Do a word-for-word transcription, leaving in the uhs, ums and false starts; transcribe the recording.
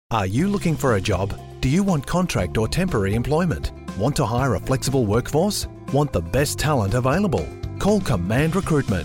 Are you looking for a job? Do you want contract or temporary employment? Want to hire a flexible workforce? Want the best talent available? Call Command Recruitment.